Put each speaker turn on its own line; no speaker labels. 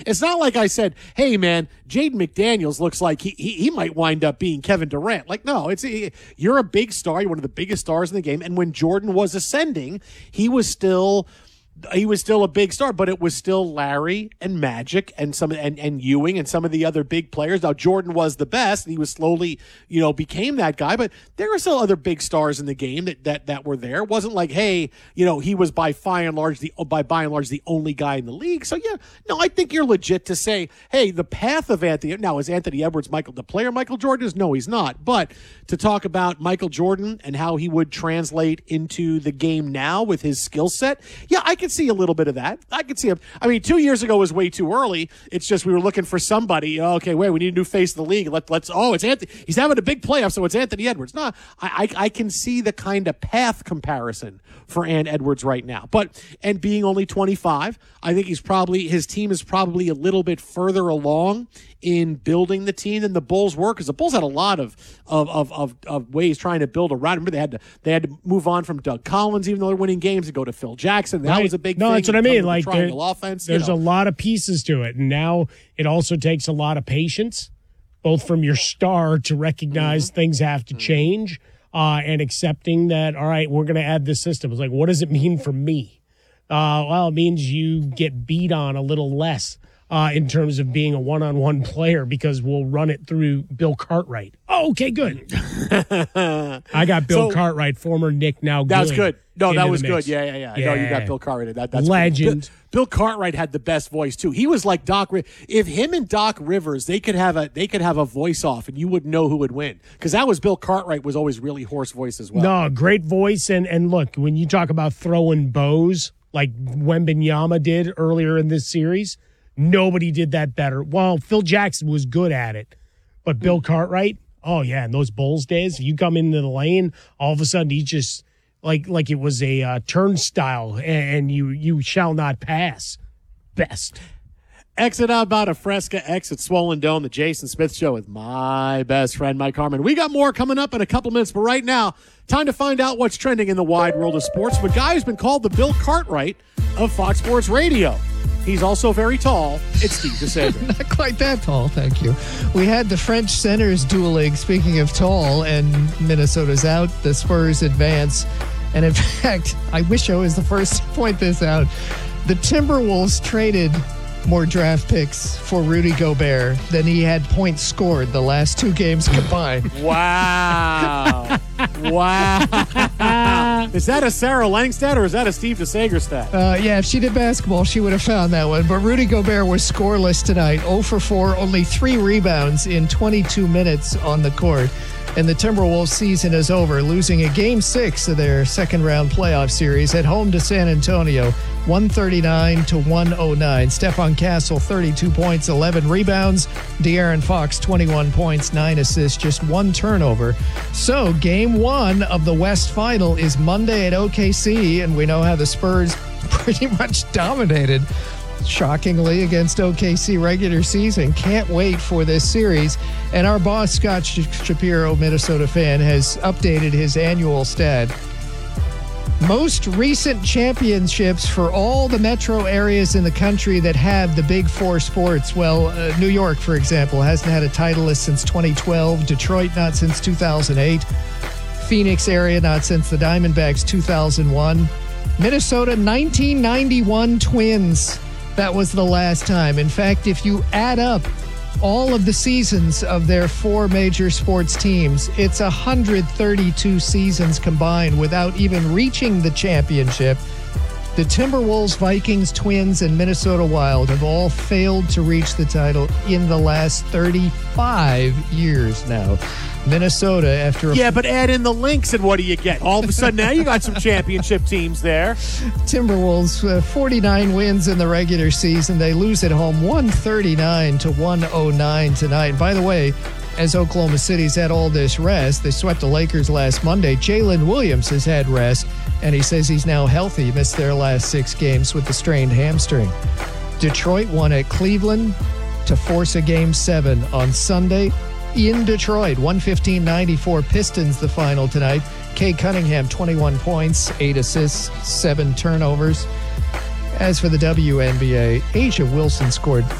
It's not like I said, hey, man, Jaden McDaniels looks like he might wind up being Kevin Durant. Like, no, you're a big star. You're one of the biggest stars in the game. And when Jordan was ascending, he was still a big star, but it was still Larry and Magic and and Ewing and some of the other big players. Now Jordan was the best, and he was slowly, became that guy. But there were still other big stars in the game that were there. It wasn't like, hey, he was by and large the only guy in the league. So yeah, no, I think you're legit to say, hey, the path of Anthony. Now is Anthony Edwards the player Michael Jordan is? No, he's not. But to talk about Michael Jordan and how he would translate into the game now with his skill set, yeah, I could see a little bit of that. I could see him. I mean, 2 years ago was way too early. It's just we were looking for somebody. Okay, wait, we need a new face of the league. It's Anthony. He's having a big playoff, so it's Anthony Edwards. No, I can see the kind of path comparison for Ant Edwards right now. And being only 25, I think his team is probably a little bit further along in building the team than the Bulls were, because the Bulls had a lot of ways trying to build around. Remember, they had to move on from Doug Collins, even though they're winning games, and go to Phil Jackson. That was a big thing.
No, that's what I mean. Like
offense.
There's a lot of pieces to it, and now it also takes a lot of patience, both from your star to recognize things have to change, and accepting that, all right, we're going to add this system. It's like, what does it mean for me? Well, it means you get beat on a little less in terms of being a one-on-one player, because we'll run it through Bill Cartwright. Oh, okay, good. I got Bill Cartwright, former Nick, now good.
That was good. No, that was good. Yeah. No, you got Bill Cartwright. That's
legend.
Bill Cartwright had the best voice too. He was like Doc. If him and Doc Rivers, they could have a voice off, and you wouldn't know who would win, because that was Bill Cartwright was always really hoarse voice as well.
No, great voice, and look, when you talk about throwing bows like Wembanyama did earlier in this series, nobody did that better. Well, Phil Jackson was good at it, but Bill Cartwright, oh yeah, in those Bulls days, you come into the lane, all of a sudden he just like it was a turnstile, and you shall not pass. Best.
Exit out about a Fresca, exit Swollen Dome, the Jason Smith Show with my best friend, Mike Harmon. We got more coming up in a couple minutes, but right now, time to find out what's trending in the wide world of sports from a guy who's been called the Bill Cartwright of Fox Sports Radio. He's also very tall. It's Steve DeSager.
Not quite that tall, thank you. We had the French centers dueling, speaking of tall, and Minnesota's out. The Spurs advance. And in fact, I wish I was the first to point this out. The Timberwolves traded more draft picks for Rudy Gobert than he had points scored the last two games combined.
Wow. Wow. Is that a Sarah Lang stat, or is that a Steve DeSager stat?
Yeah, if she did basketball, she would have found that one. But Rudy Gobert was scoreless tonight. 0 for 4, only 3 rebounds in 22 minutes on the court. And the Timberwolves season is over, losing a Game 6 of their second-round playoff series at home to San Antonio, 139-109. Stephon Castle, 32 points, 11 rebounds. De'Aaron Fox, 21 points, 9 assists, just 1 turnover. So Game 1 of the West Final is Monday at OKC, and we know how the Spurs pretty much dominated, shockingly, against OKC regular season. Can't wait for this series. And our boss, Scott Shapiro, Minnesota fan, has updated his annual stat. Most recent championships for all the metro areas in the country that have the big four sports. Well, New York, for example, hasn't had a titleist since 2012. Detroit, not since 2008. Phoenix area, not since the Diamondbacks, 2001. Minnesota, 1991 Twins. That was the last time. In fact, if you add up all of the seasons of their 4 major sports teams, it's 132 seasons combined without even reaching the championship. The Timberwolves, Vikings, Twins, and Minnesota Wild have all failed to reach the title in the last 35 years now. Minnesota, after
but add in the Lynx, and what do you get? All of a sudden, now you got some championship teams there.
Timberwolves, 49 wins in the regular season. They lose at home 139-109 tonight. By the way, as Oklahoma City's had all this rest, they swept the Lakers last Monday. Jalen Williams has had rest, and he says he's now healthy. He missed their last 6 games with the strained hamstring. Detroit won at Cleveland to force a Game 7 on Sunday in Detroit. 115-94 Pistons the final tonight. Cade Cunningham, 21 points, 8 assists, 7 turnovers. As for the WNBA, A'ja Wilson scored